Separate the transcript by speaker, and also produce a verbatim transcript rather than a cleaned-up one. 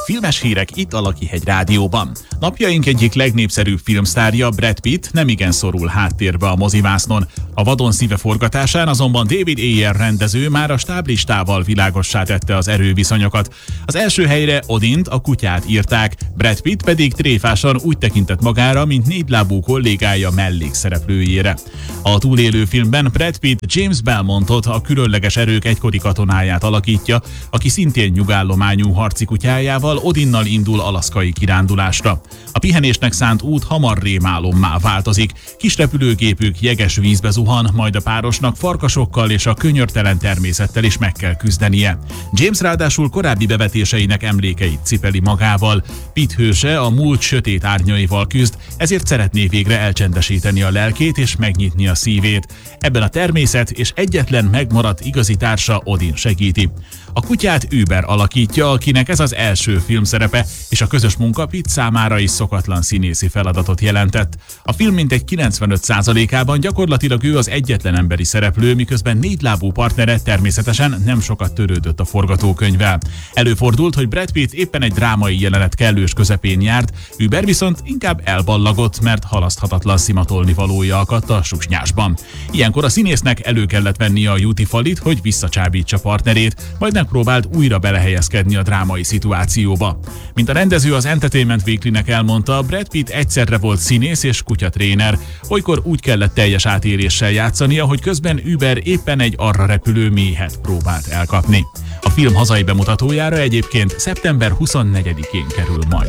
Speaker 1: Filmes hírek itt a Lakihegy Rádióban. Napjaink egyik legnépszerűbb filmsztárja, Brad Pitt, nemigen szorul háttérbe a mozivásznon. A Vadon szíve forgatásán azonban David Ayer rendező már a stáblistával világossá tette az erőviszonyokat. Az első helyre Odint, a kutyát írták, Brad Pitt pedig tréfásan úgy tekintett magára, mint négylábú kollégája mellékszereplőjére. A túlélő filmben Brad Pitt James Belmontot, a különleges erők egykori katonáját alakítja, aki szintén nyugállományú harci kutyájával, Odinnal indul alaszkai kirándulásra. A pihenésnek szánt út hamar rémálommá változik. Kis repülőgépük jeges vízbe zuhan, majd a párosnak farkasokkal és a könyörtelen természettel is meg kell küzdenie. James ráadásul korábbi bevetéseinek emlékeit cipeli magával. Pitt hőse a múlt sötét árnyaival küzd, ezért szeretné végre elcsendesíteni a lelkét és megnyitni a szívét. Ebben a természet és egyetlen megmaradt igazi társa, Odin segíti. A kutyát Uber alakítja, akinek ez az első filmszerepe, és a közös munka Pitt számára is szokatlan színészi feladatot jelentett. A film mintegy kilencvenöt százalékában gyakorlatilag ő az egyetlen emberi szereplő, miközben négylábú partnere természetesen nem sokat törődött a forgatókönyvvel. Előfordult, hogy Brad Pitt éppen egy drámai jelenet kellős közepén járt, Uber viszont inkább elballagott, mert halaszthatatlan szimatolni valója akadt a susnyásban. Ilyenkor a színésznek elő kellett vennie a jutifalit, hogy visszacsábítsa partnerét, majd megpróbált újra belehelyezkedni a drámai szituációba. Mint a rendező az Entertainment Weekly-nek elmondta, Brad Pitt egyszerre volt színész és kutyatréner. Olykor úgy kellett teljes átéréssel játszania, hogy közben Uber éppen egy arra repülő méhet próbált elkapni. A film hazai bemutatójára egyébként szeptember huszonnegyedikén kerül majd.